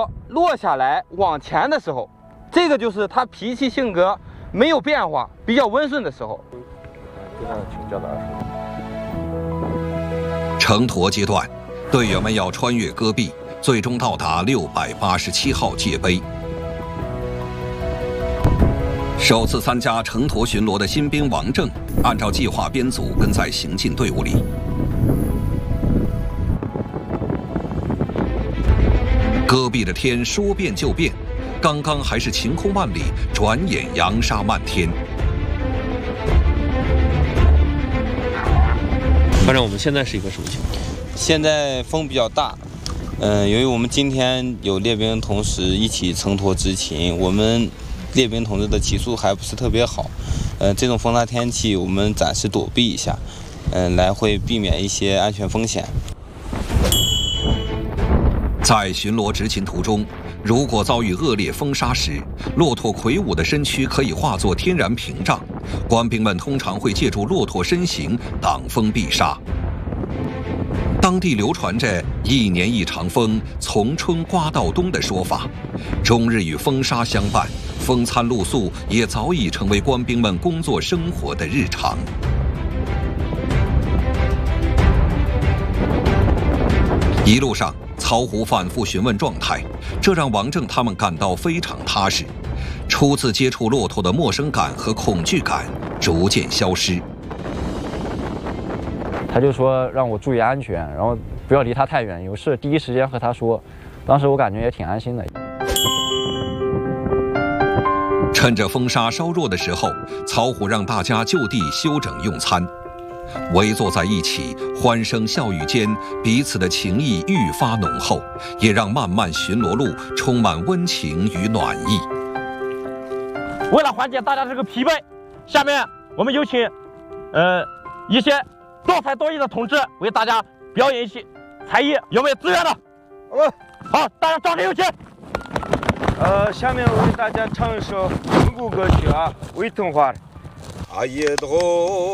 说落下来往前的时候，这个就是他脾气性格没有变化，比较温顺的时候。 跟他请教的二叔。 成坨阶段，队员们要穿越戈壁，最终到达687号界碑。首次参加成坨巡逻的新兵王正，按照计划编组跟在行进队伍里。戈壁的天说变就变，刚刚还是晴空万里，转眼扬沙漫天。 反正我们现在是一个什么情况？ 现在风比较大，由于我们今天有列兵同时一起乘沱执勤，我们列兵同志的骑速还不是特别好，这种风大天气我们暂时躲避一下，来会避免一些安全风险。 在巡逻执勤途中，如果遭遇恶劣风沙时，骆驼魁梧的身躯可以化作天然屏障，官兵们通常会借助骆驼身形挡风避沙。当地流传着“一年一场风，从春刮到冬”的说法，终日与风沙相伴，风餐露宿也早已成为官兵们工作生活的日常。一路上，曹虎反复询问状态，这让王正他们感到非常踏实。初次接触骆驼的陌生感和恐惧感逐渐消失。 他就说让我注意安全，然后不要离他太远，有事第一时间和他说。当时我感觉也挺安心的。 趁着风沙稍弱的时候，曹虎让大家就地休整用餐。围坐在一起，欢声笑语间，彼此的情谊愈发浓厚，也让漫漫巡逻路充满温情与暖意。 为了缓解大家这个疲惫，下面我们有请一些多才多艺的同志为大家表演一些才艺，有没有自愿的？好，大家掌声有请。 下面我给大家唱一首蒙古歌曲啊，维通话。